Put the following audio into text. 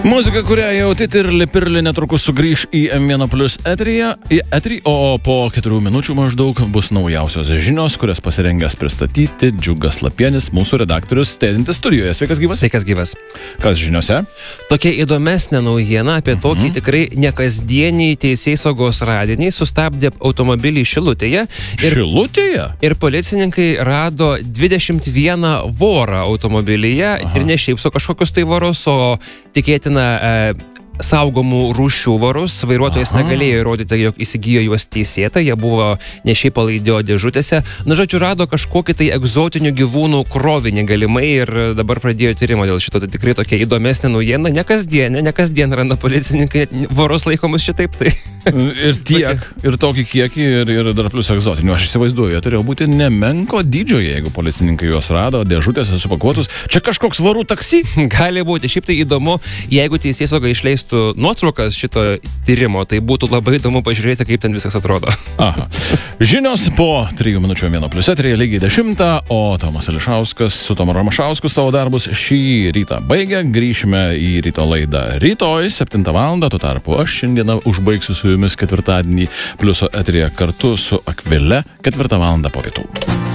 Muzika, kurią jau Pirli netrukus sugrįš į M1+ eterį, o po 4 minučių maždaug bus naujausios žinios, kurias pasirengęs pristatyti Džiugas Lapienis, mūsų redaktorius, sėdintis studijoje. Sveikas gyvas. Sveikas gyvas. Kas žiniose? Tokia įdomesnė naujiena apie tokį tikrai nekasdienį teisėsaugos radinį sustabdė automobilį Šilutėje. Šilutėje? Ir policininkai rado 21 vorą automobilyje. Ir ne šiaip su kažkokius tai vorus, o tikėtina saugomų rūšių vorus. Vairuotojas negalėjo įrodyti, jog įsigijo juos teisėtai, jie buvo ne šiaip palaidėjo dėžutėse. Žodžiu, rado kažkokį tai egzotinių gyvūnų krovinį galimai ir dabar pradėjo tyrimą dėl šito. Tai tikrai tokia įdomesnė naujiena, ne kasdien randa policininkai vorus laikomus šitaip. Tai. Ir tiek, ir tokį kiekį, ir dar plus egzotinių. Aš įsivaizduoju, jie turėjo būti nemenko dydžio, jeigu policininkai juos rado, dėžutėse supakuotus. Čia kažkoks vorų taksi? Gali būti. Šiaip tai įdomu, jeigu teisėsauga išleistų nuotraukas šito tyrimo, tai būtų labai įdomu pažiūrėti, kaip ten viskas atrodo. Aha. Žinios po 3 minučių M1+ eteryje lygiai 10, o Tomas Ališauskas su Tomu Ramašausku savo darbus šį rytą baigia. Grįšime į ryto laidą rytoj 7 val. Tuo tarpu aš šiandieną užbaigsiu su jumis ketvirtadienį pliuso eteryje kartu su Akvile 4 val. Po pietų.